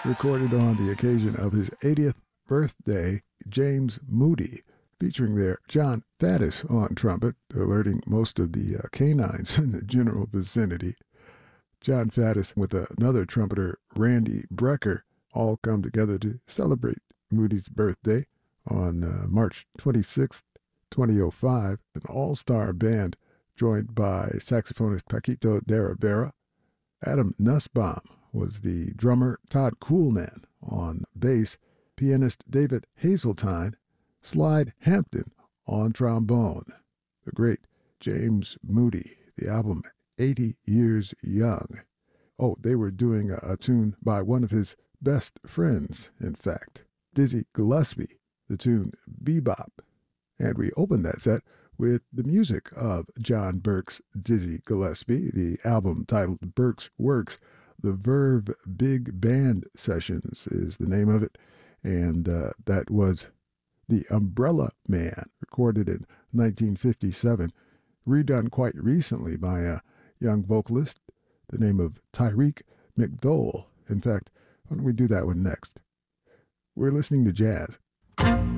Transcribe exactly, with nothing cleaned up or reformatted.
recorded on the occasion of his eightieth birthday, James Moody, featuring there John Faddis on trumpet, alerting most of the uh, canines in the general vicinity. John Faddis with another trumpeter, Randy Brecker, all come together to celebrate Moody's birthday on uh, March twenty-sixth, twenty oh five, an all-star band joined by saxophonist Paquito de Rivera. Adam Nussbaum was the drummer, Todd Coolman on bass, pianist David Hazeltine, Slide Hampton on trombone. The great James Moody, the album eighty Years Young. Oh, they were doing a, a tune by one of his best friends, in fact, Dizzy Gillespie, the tune Bebop. And we opened that set with the music of John Burke's Dizzy Gillespie, the album titled Burke's Works. The Verve Big Band Sessions is the name of it, and uh, that was The Umbrella Man, recorded in nineteen fifty-seven, redone quite recently by a young vocalist, the name of Tyreek McDowell. In fact, why don't we do that one next? We're listening to jazz.